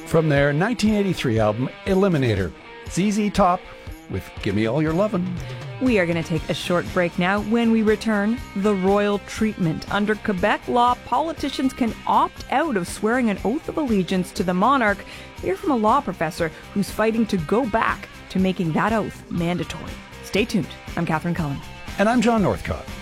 From their 1983 album, Eliminator, ZZ Top with Gimme All Your Lovin'. We are going to take a short break now. When we return, the royal treatment. Under Quebec law, politicians can opt out of swearing an oath of allegiance to the monarch. Hear from a law professor who's fighting to go back to making that oath mandatory. Stay tuned. I'm Catherine Cullen. And I'm John Northcott.